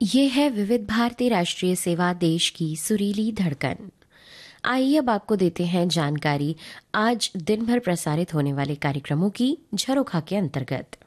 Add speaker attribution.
Speaker 1: ये है विविध भारती राष्ट्रीय सेवा, देश की सुरीली धड़कन। आइए अब आपको देते हैं जानकारी आज दिन भर प्रसारित होने वाले कार्यक्रमों की झरोखा के अंतर्गत।